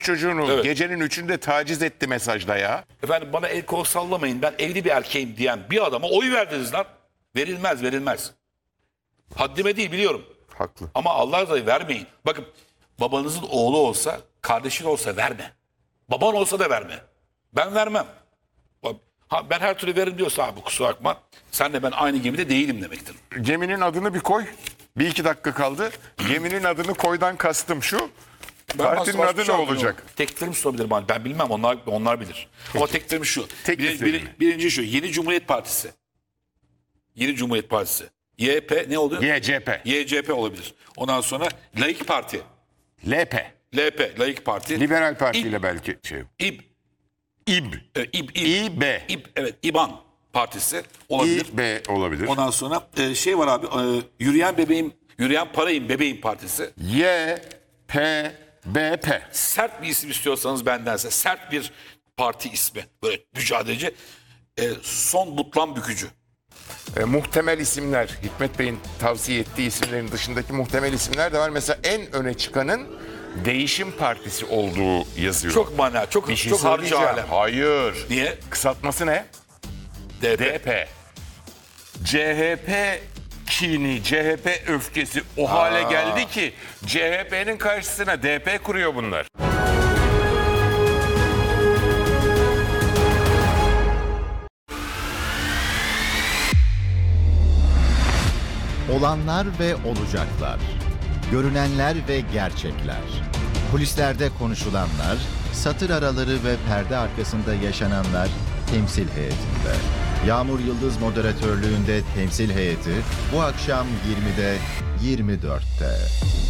çocuğunu Evet. gecenin 3'ünde taciz etti mesajda ya. Efendim bana el kol sallamayın, ben evli bir erkeğim diyen bir adama oy verdiniz lan. Verilmez, verilmez. Haddime değil, biliyorum. Haklı. Ama Allah razı vermeyin. Bakın, babanızın oğlu olsa, kardeşin olsa verme. Baban olsa da verme. Ben vermem. Ha, ben her türlü veririm diyorsa abi kusura bakma. Senle ben aynı gemide değilim demektir. Geminin adını bir koy. Bir iki dakika kaldı. Geminin adını koydan kastım şu. Partinin başka adı bir ne şey olacak? Teklerimiz olabilir bana. Ben bilmem, onlar bilir. Ama teklerimiz şu. Teklif verin. Birinci şu. Yeni Cumhuriyet Partisi. Yeni Cumhuriyet Partisi. YP ne oluyor? YCP. YCP olabilir. Ondan sonra Laik Parti. LP. LP, Laik Parti. Liberal Parti ile belki şey. İB. İB. İB. İB, evet, İBAN Partisi olabilir. İB olabilir. Ondan sonra şey var abi, Yürüyen Parayım Bebeğim Partisi. YPBP. Sert bir isim istiyorsanız bendense, sert bir parti ismi. Böyle mücadeleci. Son Butlan Bükücü. Muhtemel isimler. Hikmet Bey'in tavsiye ettiği isimlerin dışındaki muhtemel isimler de var. Mesela en öne çıkanın Değişim Partisi olduğu yazıyor. Çok mana, çok bir şey çok harcı söyleyeceğim. alem. Hayır. Niye? Kısaltması ne? DP. DP. CHP kini, CHP öfkesi o hale geldi ki CHP'nin karşısına DP kuruyor bunlar. Olanlar ve olacaklar. Görünenler ve gerçekler. Kulislerde konuşulanlar, satır araları ve perde arkasında yaşananlar temsil heyetinde. Yağmur Yıldız moderatörlüğünde temsil heyeti bu akşam 20'de 24'te.